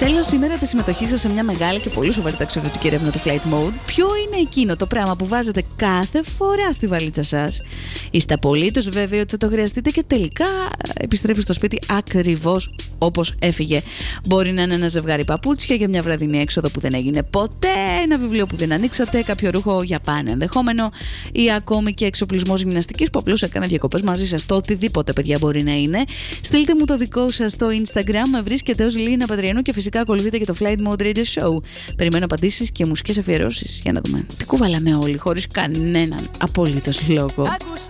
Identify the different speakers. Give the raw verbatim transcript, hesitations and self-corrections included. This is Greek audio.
Speaker 1: Θέλω σήμερα τη συμμετοχή σας σε μια μεγάλη και πολύ σοβαρή ταξιδιωτική έρευνα του Flight Mode. Ποιο είναι εκείνο το πράγμα που βάζετε κάθε φορά στη βαλίτσα σας? Είστε απολύτως βέβαιοι ότι θα το χρειαστείτε και τελικά επιστρέφει στο σπίτι ακριβώς όπως έφυγε? Μπορεί να είναι ένα ζευγάρι παπούτσια για μια βραδινή έξοδο που δεν έγινε ποτέ, ένα βιβλίο που δεν ανοίξατε, κάποιο ρούχο για πάνε ενδεχόμενο, ή ακόμη και εξοπλισμός γυμναστικής που απλώς έκανε διακοπές μαζί σας. Το οτιδήποτε, παιδιά, μπορεί να είναι. Στείλτε μου το δικό σας στο Instagram, με βρίσκεται ως Λίνα Πατριανού και φυσικά ακολουθείτε και το Flight Mode Radio Show. Περιμένω απαντήσεις και μουσικές αφιερώσεις για να δούμε τι κουβαλάμε όλοι χωρίς κανέναν απολύτως λόγο.